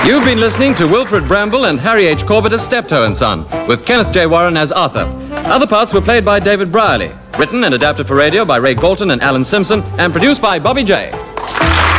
You've been listening to Wilfred Bramble and Harry H. Corbett as Steptoe & Son, with Kenneth J. Warren as Arthur. Other parts were played by David Brierley, written and adapted for radio by Ray Galton and Alan Simpson, and produced by Bobby J.